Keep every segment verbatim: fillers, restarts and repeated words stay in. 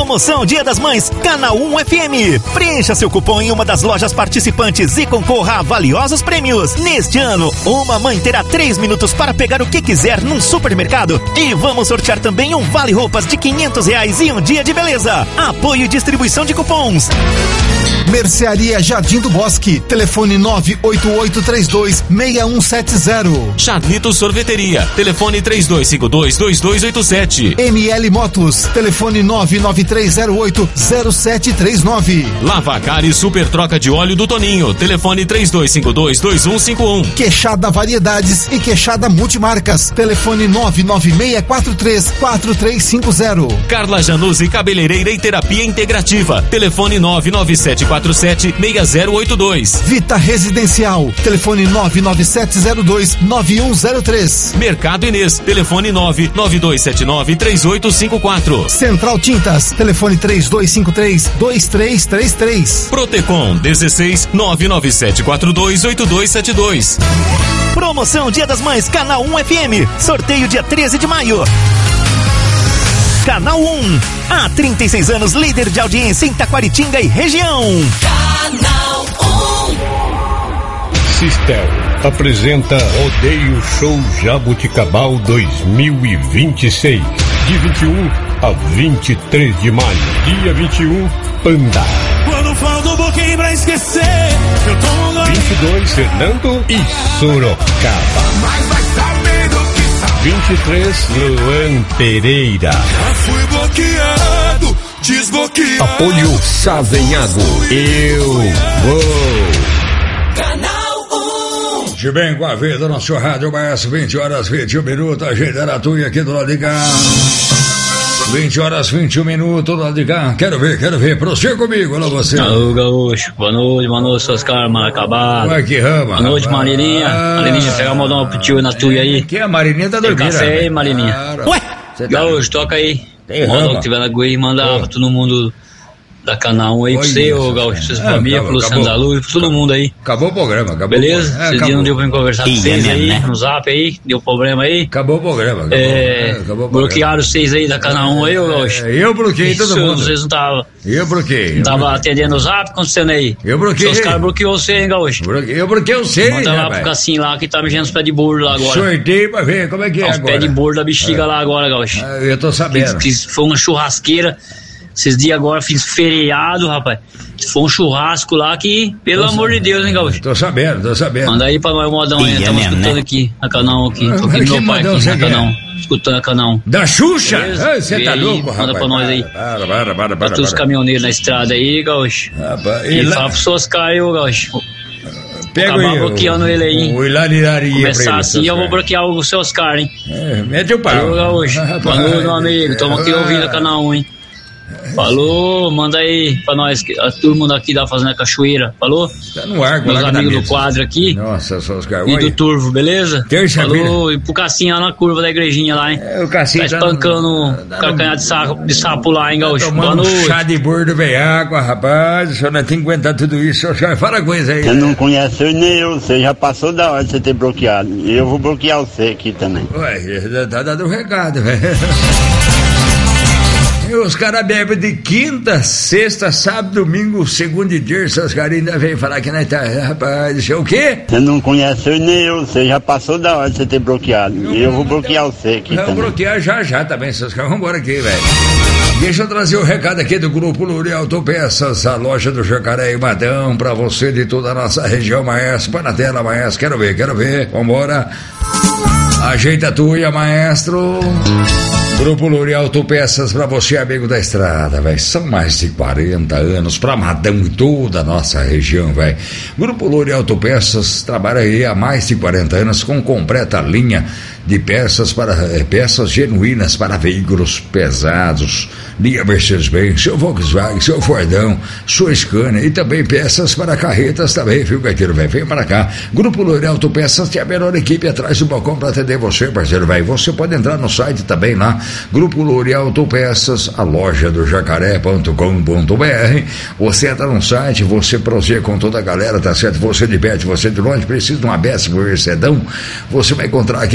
Promoção Dia das Mães, Canal um F M. Preencha seu cupom em uma das lojas participantes e concorra a valiosos prêmios. Neste ano, uma mãe terá três minutos para pegar o que quiser num supermercado. E vamos sortear também um vale-roupas de quinhentos reais e um dia de beleza. Apoio e distribuição de cupons. Mercearia Jardim do Bosque. Telefone nove oito oito três dois seis um sete zero. Charlito Sorveteria. Telefone três dois cinco dois dois dois oito sete. M L Motos. Telefone nove nove três zero oito zero sete três nove. Lavacar e Super Troca de Óleo do Toninho. Telefone três dois cinco dois dois um cinco um. Queixada Variedades e Queixada Multimarcas. Telefone nove nove seis quatro três quatro três cinco zero. Carla Januzzi Cabeleireira e Terapia Integrativa. Telefone nove nove sete quatro sete seis zero oito dois. Vita Residencial. Telefone nove nove sete zero dois nove um zero três. Mercado Inês. Telefone nove nove dois sete nove três oito cinco quatro. Central Tintas. Telefone três dois cinco três dois três três três. Protecom dezesseis nove nove sete quatro dois oito dois sete dois. Promoção Dia das Mães, Canal um F M. Sorteio dia treze de maio. Canal um, há trinta e seis anos, líder de audiência em Taquaritinga e região. Canal um. Sistel apresenta Rodeio Show Jabuticabal dois mil e vinte e seis, de vinte e um a vinte e três de maio. Dia vinte e um, Panda. Quando falta um pouquinho pra esquecer, eu tomo vinte e dois, Fernando e Sorocaba. Mas vai saber do que sabe. vinte e três, Luan Pereira. Já fui bloqueado, desbloqueado. Apoio Savenhago. Eu vou. Canal um. De bem com a vida no seu rádio, mas vinte horas, vinte e um minutos, a gente era tu aqui do lado de cá. vinte horas, vinte e um minutos, do lado de cá. Quero ver, quero ver. Prossiga comigo, olha você. Alô, Gaúcho. Boa noite, boa noite, seus caras mal acabados. Vai que rama. Boa noite, Marininha. Ah, Marininha, pega uma modão pro tio na tua aí. Que a Marininha tá Tem dormindo. café aí, Marininha. Cara. Ué, Cê tá... Gaúcho, toca aí. Tem modão rama. que tiver na Gui, manda Oh. pra todo mundo da Canal um aí, pra Olha você, ô isso, Gaúcho, pra cara. sua Ah, família, acabou, pro Luciano da acabou. Luz, pra todo mundo aí. Acabou o programa, acabou. Beleza? O programa. É, Esse dia acabou. não deu pra me conversar com Ih, vocês é aí, mesmo, né? no zap aí, deu problema aí. Acabou o programa. Acabou, É, acabou o programa. bloquearam vocês aí da Canal um aí, ô Gaúcho. É, eu bloqueei todo Isso, mundo. Vocês não estavam Eu bloqueei. não tava atendendo o zap, acontecendo aí. Eu bloqueei. Seus caras bloqueou você, hein, Gaúcho. Eu bloqueei você, Manda lá pro rapaz. Cassim lá que tá mexendo os pés de burro lá agora. Sorteio pra ver como é que é Os agora. pés de burro da bexiga lá agora, Gaúcho. Ah, eu tô sabendo. Que, que foi uma churrasqueira. Esses dias agora fiz feriado, rapaz. Foi um churrasco lá que, pelo Tô amor sabendo. de Deus, hein, Gaúcho. Tô sabendo, tô sabendo. Manda aí pra nós o modão aí, Ih, é estamos mesmo, escutando né? aqui, na canal aqui. Tô aqui Que do meu pai modão aqui, você na quer? canal. Escutando a canal. Da Xuxa? Beleza? Ai, você tá Vê aí, louco, manda rapaz? pra nós aí. Para, para, para, Pra para. todos os para. caminhoneiros na estrada aí, Gaúcho. Rapaz, E e lá- fala pros seus caras aí, ô, Gaúcho. Pega acabar aí, bloqueando o, ele aí, hein? O Hilariraria. Começar assim, eu vou bloquear os seus caras, hein? É, mete o pau. Falou, Gaúcho. Rapaz. Falou, meu amigo. Estamos aqui ouvindo a canal um, hein? Falou, manda aí pra nós, que- a turma daqui da Fazenda Cachoeira. Falou? Tá no ar, Meus coloca na amigos do mesa. quadro aqui. Nossa, só os caras. E do Olha, Turvo, beleza? Terça-feira. Falou, e pro Cassinho lá na curva da igrejinha lá, hein? É, o Cassinho Tá tá no- espancando tá no- calcanhar de sapo, de sapo lá, hein, Gaúcho? Boa tomando noite. chá de burro veiaco, rapaz. O senhor não tem que aguentar tudo isso. Os caras, fala coisa aí. Você não conhece eu nem eu, você já passou da hora de você ter bloqueado. E eu vou bloquear você aqui também. Ué, tá dando um recado, velho. E os caras bebem de quinta, sexta, sábado, domingo, segunda e terça. Os caras ainda vêm falar que nós tá. Rapaz, isso é o quê? Você não conhece eu nem eu, você já passou da hora de você ter bloqueado. E eu vou bloquear você aqui Vamos também. bloquear já já também, seus caras. Vamos embora aqui, velho. Deixa eu trazer o recado aqui do Grupo Luri Autopeças, a loja do Jacaré e Madão, pra você de toda a nossa região, maestro. Põe na tela, maestro. Quero ver, quero ver. Vambora. Ajeita a tua, maestro. Grupo Luri Autopeças pra você, amigo da estrada, velho. São mais de quarenta anos pra Madão e toda a nossa região, velho. Grupo Luri Autopeças trabalha aí há mais de quarenta anos com completa linha de peças para eh, peças genuínas para veículos pesados, linha Mercedes-Benz, seu Volkswagen, seu Fordão, sua Scania e também peças para carretas também, viu, Gaiteiro, velho? Vem para cá. Grupo Luri Autopeças tem a melhor equipe atrás do balcão para atender você, parceiro, velho. Você pode entrar no site também lá, Grupo Luri Autopeças, a loja do jacaré ponto com ponto b r. Você entra no site, você prossegue com toda a galera, tá certo? Você de perto, você de longe, precisa de uma Bessie Mercedão, você vai encontrar aqui em Grupo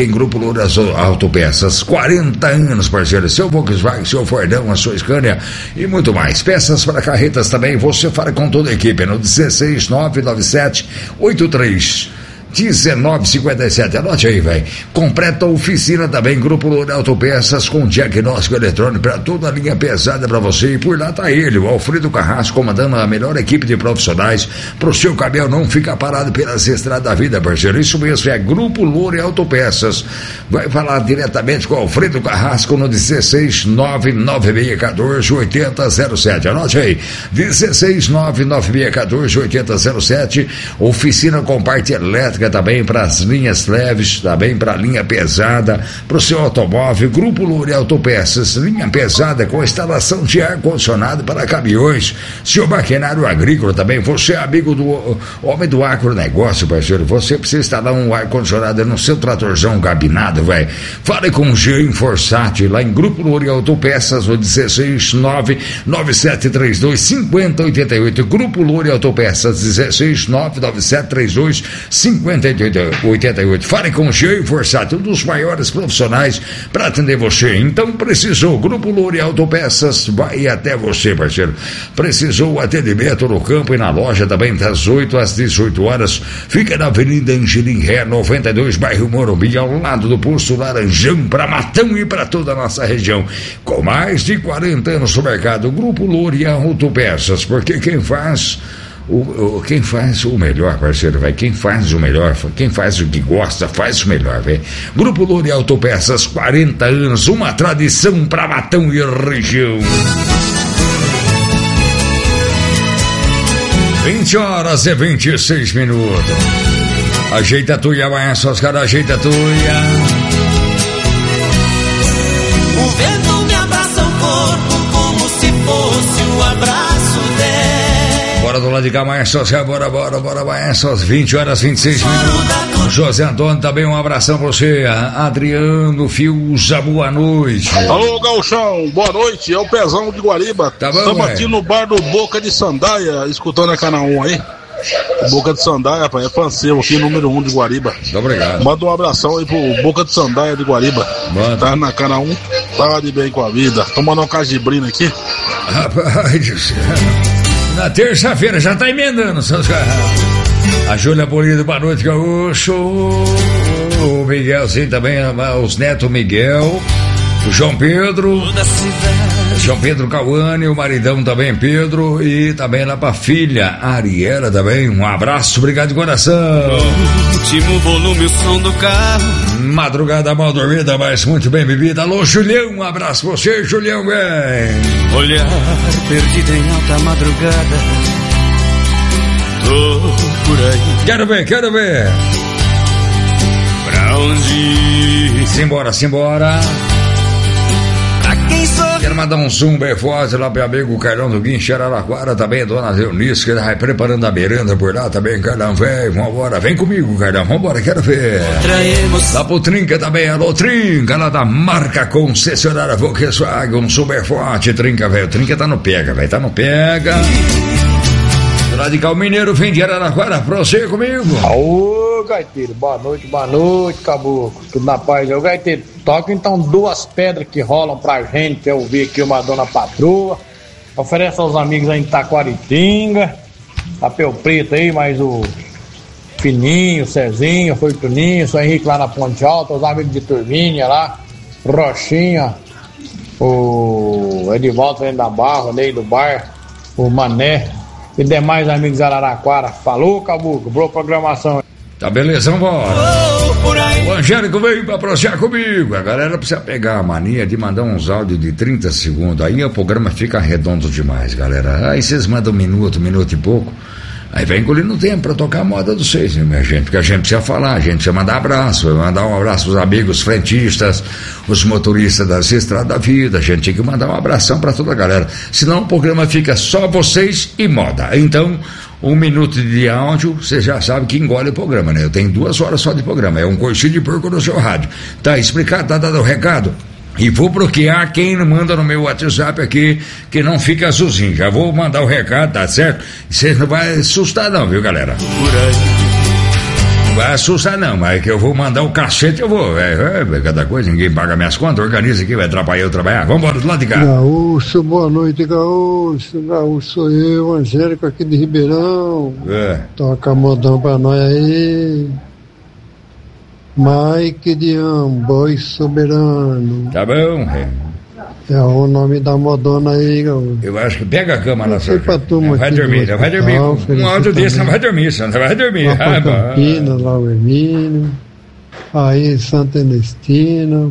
Loura Autopeças, quarenta anos, parceiro, seu Volkswagen, seu Fordão, a sua Scania e muito mais. Peças para carretas também, você fala com toda a equipe no dezesseis nove nove sete oito três dezenove cinquenta e sete, anote aí, velho. Completa oficina também, Grupo Loura Autopeças com diagnóstico eletrônico para toda a linha pesada para você. E por lá tá ele, o Alfredo Carrasco, comandando a melhor equipe de profissionais pro seu caminhão não ficar parado pelas estradas da vida, parceiro. Isso mesmo, é Grupo Loura Autopeças. Vai falar diretamente com o Alfredo Carrasco no dezesseis nove nove seis um quatro oito zero zero sete. Anote aí, dezesseis nove nove seis um quatro oito zero zero sete. Oficina com parte elétrica também para as linhas leves, também para a linha pesada, para o seu automóvel. Grupo Loura Autopeças, linha pesada com instalação de ar-condicionado para caminhões, seu maquinário agrícola também. Você é amigo do homem do agronegócio, parceiro, você precisa instalar um ar-condicionado no seu tratorzão gabinado, velho. Fale com o Jean Forsati lá em Grupo Loura Autopeças, no dezesseis nove nove sete três dois cinco zero oito oito. Grupo Loura Autopeças, dezesseis nove nove sete três dois cinco zero oito oito. Fale com o Jean Forsati, um dos maiores profissionais para atender você. Então precisou, Grupo Loura Autopeças vai até você, parceiro. Precisou atendimento no campo e na loja também das oito às dezoito horas. Fica na Avenida Angelim Ré noventa e dois, bairro Morumbi, ao lado do posto Laranjão, para Matão e para toda a nossa região. Com mais de quarenta anos no mercado, Grupo Loura Autopeças, porque quem faz O, o, quem faz o melhor, parceiro, vai. Quem faz o melhor, quem faz o que gosta, faz o melhor, velho. Grupo Loura Autopeças, quarenta anos, uma tradição para Matão e região. vinte horas e vinte e seis minutos. Ajeita a tuia, vai, suas caras, ajeita a tuia. O vento me abraça o corpo como se fosse um abraço dela. Bora do lado de cá, maestros, bora, bora, bora, maestros, vinte horas e vinte e seis minutos. José Antônio, também um abração pra você. Adriano Fiuza, boa noite. Alô, Gauchão, boa noite, é o Pezão de Guariba. Tá bom, Estamos véio? aqui no bar do Boca de Sandaia, escutando a Canal um aí. Boca de Sandaia, rapaz, é fanceiro aqui, número um de Guariba. Muito obrigado. Manda um abração aí pro Boca de Sandaia de Guariba. Manda. Tá na Canal um, tá de bem com a vida. Tomando uma cajibrina aqui. Rapaz do céu. Na terça-feira, já tá emendando, seus caras. A Júlia Polido, boa noite, Gaúcho. O Miguel, sim, também, os netos Miguel. O João Pedro. João Pedro Cauane, o maridão também, Pedro. E também lá pra filha, Ariela também. Um abraço, obrigado de coração. Último volume, o som do carro. Madrugada mal dormida, mas muito bem bebida. Alô, Julião, um abraço pra você, Julião, bem. Olhar perdido em alta madrugada. Tô por aí. Quero ver, quero ver. Pra onde ir? Simbora, simbora. Pra quem sou? Quero mandar um zoom bem forte lá pro amigo Carlão do Guincho, Araraquara, também a dona Leonice, que vai preparando a merenda por lá também, Carlão, vem, vambora, vem comigo, Carlão, vambora, quero ver. Lá pro Trinca também, alô, Trinca, lá da marca concessionária Volkswagen, um super forte, Trinca, velho, Trinca tá no pega, velho, tá no pega. Radical Mineiro, vem de Araraquara, pra você comigo. Ô, gaiteiro, boa noite, boa noite, caboclo, tudo na paz. Ô, gaiteiro, toca então duas pedras que rolam pra gente, que eu vi aqui uma dona patroa. Oferece aos amigos aí em Taquaritinga, Papel Preto aí, mais o Fininho, o Cezinho, o Fortuninho, o São Henrique lá na Ponte Alta, os amigos de Turminha lá, Rochinha, o Edivaldo vem da Barra, o Ney do Bar, o Mané e demais amigos de Araraquara. Falou, caboclo, boa programação. Tá beleza, vambora. O Angélico veio pra prosear comigo. A galera precisa pegar a mania de mandar uns áudios de trinta segundos. Aí o programa fica redondo demais, galera. Aí vocês mandam um minuto, um minuto e pouco. Aí vem engolindo tempo pra tocar a moda dos seis, né, minha gente? Porque a gente precisa falar, a gente precisa mandar abraço, mandar um abraço pros amigos frentistas, os motoristas das estradas da vida. A gente tem que mandar um abração pra toda a galera. Senão o programa fica só vocês e moda. Então, um minuto de áudio, você já sabe que engole o programa, né? Eu tenho duas horas só de programa. É um coicinho de porco no seu rádio. Tá explicado, tá dado o recado? E vou bloquear quem manda no meu WhatsApp aqui, que não fica azulzinho. Já vou mandar o recado, tá certo? Você não vai assustar não, viu, galera? Por aí. Não vai assustar não, mas que eu vou mandar o cacete, eu vou, velho. É, cada coisa, ninguém paga minhas contas, organiza aqui, vai atrapalhar eu trabalhar. Vambora, do lado de cá. Gaúcho, boa noite, Gaúcho. Gaúcho sou eu, Angélico aqui de Ribeirão. É. Toca modão pra nós aí. Mike de Amboy Soberano. Tá bom, é. É o nome da modona aí, Gaúcho. Eu acho que pega a cama lá, só. Pra turma vai dormir, não vai dormir. Um áudio desse não vai dormir, só não vai dormir. Lá pra Campinas, lá o Hermínio. Aí Santa Ernestina.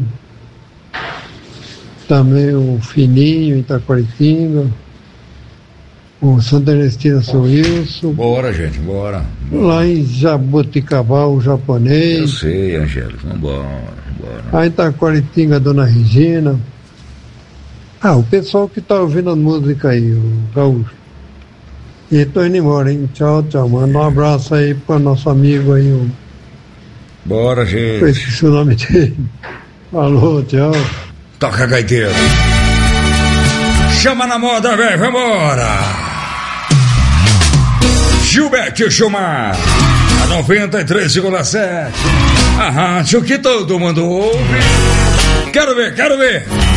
Também o Fininho, Itaquaritinga. O Santa Ernestina sou Wilson. Bora, gente, bora. bora. Lá em Jaboticabal, o japonês. Eu sei, Angélico, vambora. Bora. Aí Itaquaritinga, Dona Regina. Ah, o pessoal que tá ouvindo a música aí, o Gaúcho. E tô indo embora, hein? Tchau, tchau. Manda um abraço aí pro nosso amigo aí, o... Bora, gente. Eu esqueci o nome dele. Falou, tchau. Toca, gaiteiro. Chama na moda, velho, vambora. Gilberto Chumar, a noventa e três vírgula sete. A rádio que todo mundo ouve. Quero ver, quero ver.